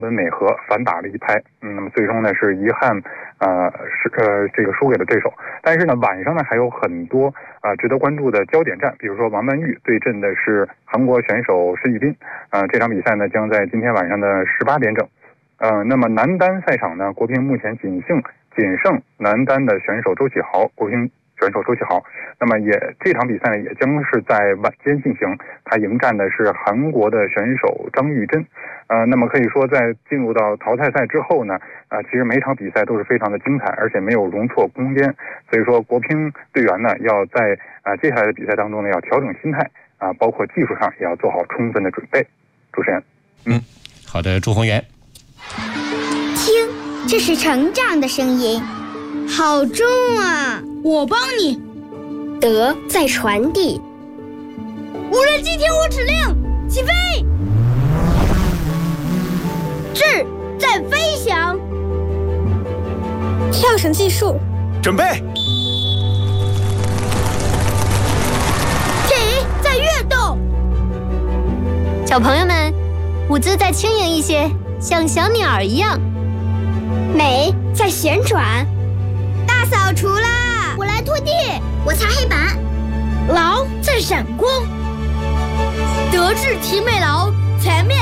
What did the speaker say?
文美和反打了一拍，那么最终呢是遗憾，这个输给了对手。但是呢，晚上呢还有很多值得关注的焦点战，比如说王曼玉对阵的是韩国选手施玉彬，这场比赛呢将在今天晚上的18点整。那么男单赛场呢，国乒目前仅剩男单的选手周启豪，国乒选手周启豪，那么这场比赛呢也将是在晚间进行，他迎战的是韩国的选手张玉珍。那么可以说在进入到淘汰赛之后呢，其实每场比赛都是非常的精彩，而且没有容错空间。所以说国乒队员呢要在接下来的比赛当中呢要调整心态包括技术上也要做好充分的准备。主持人， 好的，朱宏元。 听，这是成长的声音，好重啊！ 我帮你。 德在传递。 无人机听我指令，起飞。智在飞翔。 跳绳技术， 准备。 体在跃动。 小朋友们，舞姿再轻盈一些，像小鸟一样。 美在旋转。 大扫除啦！ 我来拖地，我擦黑板。 劳在闪光。德智体美劳全面